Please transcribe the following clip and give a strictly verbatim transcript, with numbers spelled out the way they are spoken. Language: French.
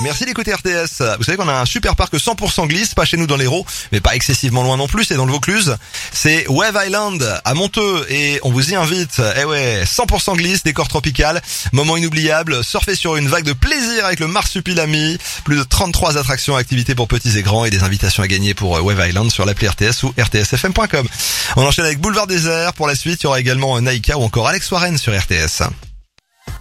Merci d'écouter R T S. Vous savez qu'on a un super parc cent pour cent glisse, pas chez nous dans l'Hérault, mais pas excessivement loin non plus, c'est dans le Vaucluse. C'est Wave Island à Monteux et on vous y invite. Eh ouais, cent pour cent glisse, décor tropical, moment inoubliable, surfer sur une vague de plaisir avec le Marsupilami, plus de trente-trois attractions, activités pour petits et grands et des invitations à gagner pour Wave Island sur l'appli R T S ou r t s f m point com. On enchaîne avec Boulevard Désert. Pour la suite, il y aura également Naïka ou encore Alex Warren sur R T S.